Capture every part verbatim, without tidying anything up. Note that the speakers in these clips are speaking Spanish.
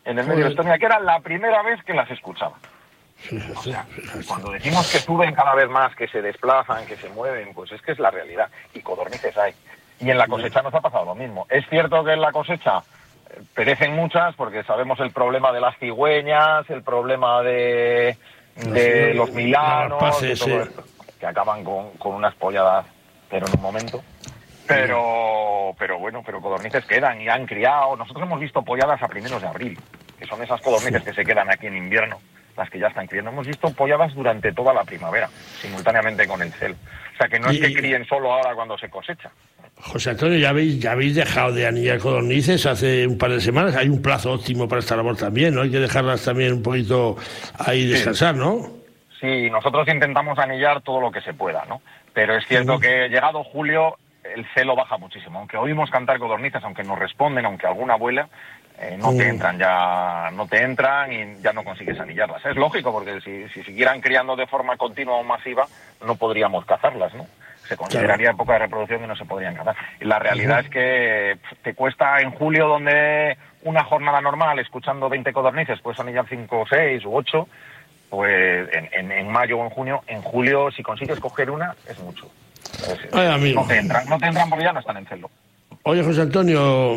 en el medio de Estonia, que era la primera vez que las escuchaba. O sea, cuando decimos que suben cada vez más, que se desplazan, que se mueven, pues es que es la realidad. Y codornices hay. Y en la cosecha nos ha pasado lo mismo. Es cierto que en la cosecha perecen muchas, porque sabemos el problema de las cigüeñas, el problema de, de los milanos, pases, de todo sí. esto, que acaban con, con unas polladas, pero en un momento. Pero, pero bueno, pero codornices quedan y han criado. Nosotros hemos visto polladas a primeros de abril, que son esas codornices que se quedan aquí en invierno, las que ya están criando. Hemos visto polladas durante toda la primavera, simultáneamente con el celo. O sea, que no es que críen solo ahora cuando se cosecha. José Antonio, ya habéis, ya habéis dejado de anillar codornices hace un par de semanas. Hay un plazo óptimo para esta labor también, ¿no? Hay que dejarlas también un poquito ahí descansar, sí. ¿no? Sí, nosotros intentamos anillar todo lo que se pueda, ¿no? Pero es cierto uh-huh. que llegado julio el celo baja muchísimo. Aunque oímos cantar codornices, aunque nos responden, aunque alguna vuela, eh, no uh-huh. te entran ya, no te entran y ya no consigues anillarlas. Es lógico, porque si, si siguieran criando de forma continua o masiva, no podríamos cazarlas, ¿no? Se consideraría claro. época de reproducción y no se podrían cazar. Y la realidad uh-huh. es que te cuesta en julio, donde una jornada normal, escuchando veinte codornices, puedes anillar cinco, seis u ocho, pues en, en, en mayo o en junio, en julio, si consigues coger una, es mucho. Entonces, Ay, amigo. No te entran, no te entran porque ya no están en celo. Oye, José Antonio,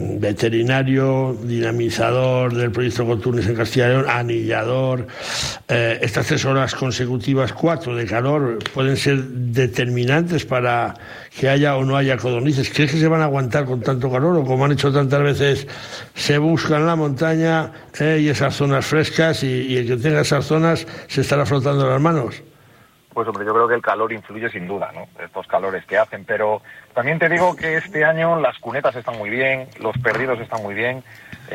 veterinario, dinamizador del proyecto Coturnes en Castilla y León, anillador, eh, estas tres horas consecutivas, cuatro de calor, pueden ser determinantes para que haya o no haya codornices. ¿Crees que se van a aguantar con tanto calor o, como han hecho tantas veces, se buscan la montaña eh, y esas zonas frescas y, y el que tenga esas zonas se estará frotando las manos? Pues hombre, yo creo que el calor influye sin duda, ¿no? Estos calores que hacen, pero también te digo que este año las cunetas están muy bien, los perdidos están muy bien.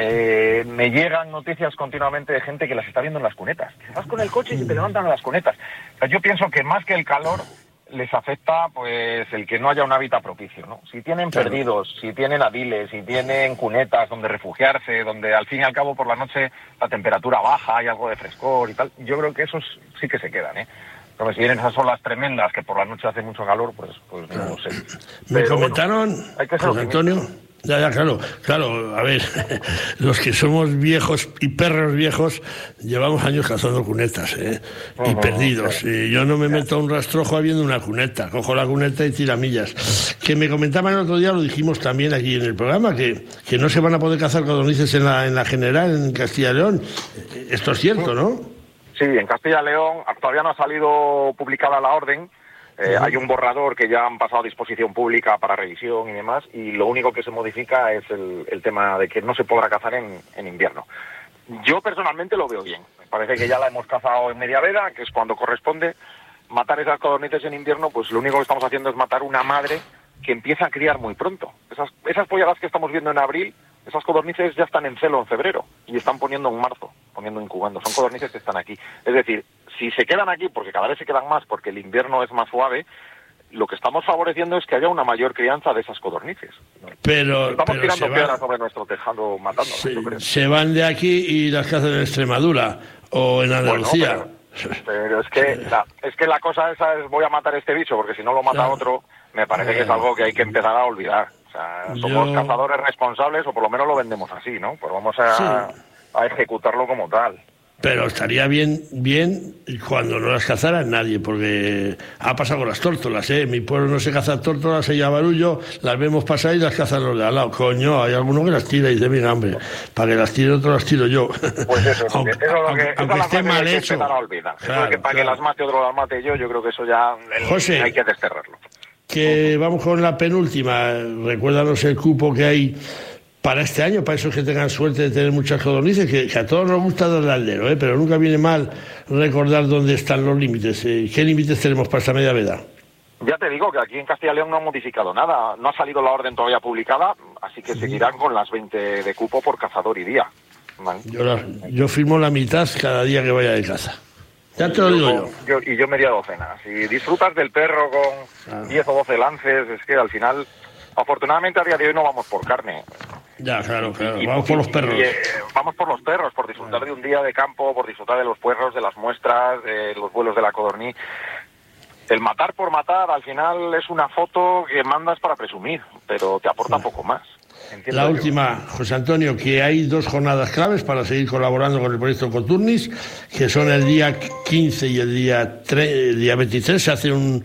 Eh, me llegan noticias continuamente de gente que las está viendo en las cunetas. Vas con el coche y se te levantan a las cunetas. O sea, yo pienso que más que el calor les afecta pues el que no haya un hábitat propicio, ¿no? Si tienen claro. perdidos, si tienen aviles, si tienen cunetas donde refugiarse, donde al fin y al cabo por la noche la temperatura baja, hay algo de frescor y tal, yo creo que esos sí que se quedan, ¿eh? Pero si vienen esas olas tremendas que por la noche hace mucho calor, pues, pues claro. no lo sé. Me Pero comentaron, bueno, hay que ser José Antonio, ya, ya, claro, claro, a ver, los que somos viejos y perros viejos llevamos años cazando cunetas, ¿eh? Y uh-huh, perdidos. Sí. Y yo no me meto a un rastrojo habiendo una cuneta, cojo la cuneta y tiramillas. Que me comentaban el otro día, lo dijimos también aquí en el programa, que, que no se van a poder cazar codornices en la, en la general, en Castilla y León. Esto es cierto, ¿no? Sí, en Castilla y León todavía no ha salido publicada la orden. Eh, uh-huh. Hay un borrador que ya han pasado a disposición pública para revisión y demás, y lo único que se modifica es el, el tema de que no se podrá cazar en, en invierno. Yo personalmente lo veo bien. Me parece que ya la hemos cazado en media veda, que es cuando corresponde. Matar esas codornices en invierno, pues lo único que estamos haciendo es matar una madre que empieza a criar muy pronto. Esas, esas polladas que estamos viendo en abril, esas codornices ya están en celo en febrero y están poniendo en marzo, poniendo incubando. Son codornices que están aquí. Es decir, si se quedan aquí, porque cada vez se quedan más, porque el invierno es más suave, lo que estamos favoreciendo es que haya una mayor crianza de esas codornices. Pero estamos pero tirando piedras van, sobre nuestro tejado matándolas, se, yo creo. Se van de aquí y las cazan en Extremadura o en Andalucía. Bueno, pero, pero es que la, es que la cosa esa es voy a matar este bicho, porque si no lo mata claro. otro, me parece que es algo que hay que empezar a olvidar. O sea, somos yo... cazadores responsables, o por lo menos lo vendemos así, ¿no? Pues vamos a, sí. a ejecutarlo como tal. Pero estaría bien bien cuando no las cazara nadie, porque ha pasado con las tórtolas, ¿eh? En mi pueblo no se caza tórtolas, se llama barullo, las vemos pasar y las cazan los de al lado. Coño, hay alguno que las tira y dice, mira, hombre, para que las tire otro las tiro yo. Pues eso, aunque, eso es lo que, aunque esté mal hecho. Claro, eso que para claro. que las mate otro las mate yo, yo creo que eso ya José, hay que desterrarlo. Que vamos con la penúltima. Recuérdanos el cupo que hay para este año, para esos que tengan suerte de tener muchas codornices, que, que a todos nos gusta darle al dedo, ¿eh? Pero nunca viene mal recordar dónde están los límites. ¿Eh? ¿Qué límites tenemos para esta media veda? Ya te digo que aquí en Castilla y León no han modificado nada, no ha salido la orden todavía publicada, así que sí. seguirán con las veinte de cupo por cazador y día. ¿Vale? Yo, la, yo firmo la mitad cada día que vaya de caza. Ya te lo digo yo. yo. yo y yo media docena. Si disfrutas del perro con ah. diez o doce lances, es que al final, afortunadamente a día de hoy no vamos por carne. Ya, claro, claro. Y, vamos y, por los perros. Y, eh, vamos por los perros, por disfrutar ah. de un día de campo, por disfrutar de los puerros, de las muestras, de los vuelos de la codorniz. El matar por matar, al final es una foto que mandas para presumir, pero te aporta ah. poco más. La yo. última, José Antonio, que hay dos jornadas claves para seguir colaborando con el proyecto Coturnis, que son el día quince y el día, tre- el día veintitrés. Se hace un,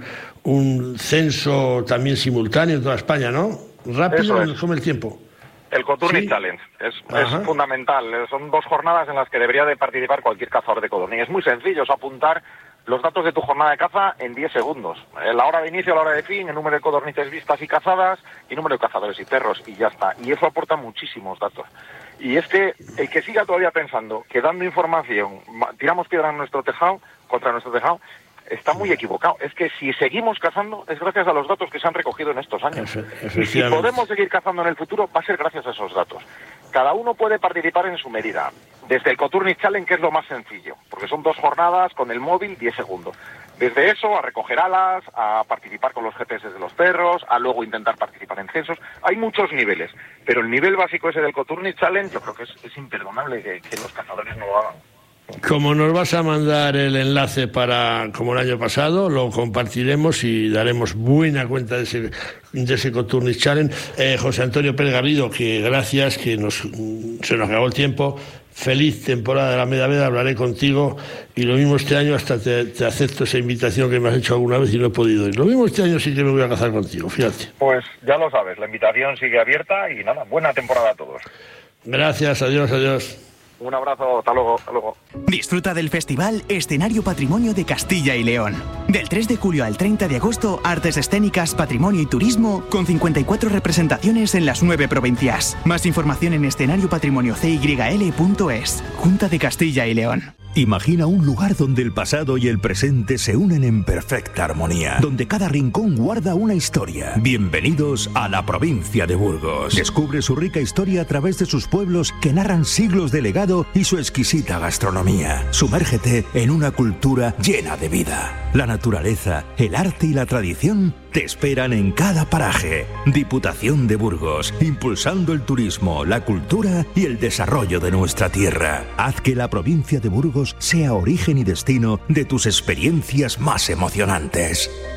un censo también simultáneo en toda España, ¿no? Rápido, nos come el tiempo. El Coturnis ¿Sí? Challenge es, es fundamental. Son dos jornadas en las que debería de participar cualquier cazador de codorniz. Es muy sencillo, es apuntar los datos de tu jornada de caza en diez segundos. La hora de inicio, la hora de fin, el número de codornices vistas y cazadas y número de cazadores y perros, y ya está. Y eso aporta muchísimos datos. Y es que el que siga todavía pensando que dando información tiramos piedra en nuestro tejado, contra nuestro tejado, está muy equivocado. Es que si seguimos cazando es gracias a los datos que se han recogido en estos años. Y si podemos seguir cazando en el futuro va a ser gracias a esos datos. Cada uno puede participar en su medida. Desde el Coturnis Challenge, que es lo más sencillo, porque son dos jornadas con el móvil, diez segundos. Desde eso, a recoger alas, a participar con los G P S de los perros, a luego intentar participar en censos. Hay muchos niveles, pero el nivel básico ese del Coturnis Challenge yo creo que es, es imperdonable que, que los cazadores no lo hagan. Como nos vas a mandar el enlace para, como el año pasado, lo compartiremos y daremos buena cuenta de ese, de ese Coturnis Challenge. Eh, José Antonio Pérez Garrido, que gracias, que nos, se nos acabó el tiempo. Feliz temporada de la Media Veda, hablaré contigo y lo mismo este año, hasta te, te acepto esa invitación que me has hecho alguna vez y no he podido ir. Lo mismo este año sí que me voy a cazar contigo, fíjate. Pues ya lo sabes, la invitación sigue abierta y nada, buena temporada a todos. Gracias, adiós, adiós. Un abrazo, hasta luego, hasta luego. Disfruta del festival Escenario Patrimonio de Castilla y León. Del tres de julio al treinta de agosto, artes escénicas, patrimonio y turismo, con cincuenta y cuatro representaciones en las nueve provincias. Más información en escenario patrimonio c y l punto es. Junta de Castilla y León. Imagina un lugar donde el pasado y el presente se unen en perfecta armonía, donde cada rincón guarda una historia. Bienvenidos a la provincia de Burgos. Descubre su rica historia a través de sus pueblos que narran siglos de legado y su exquisita gastronomía. Sumérgete en una cultura llena de vida. La naturaleza, el arte y la tradición te esperan en cada paraje. Diputación de Burgos, impulsando el turismo, la cultura y el desarrollo de nuestra tierra. Haz que la provincia de Burgos sea origen y destino de tus experiencias más emocionantes.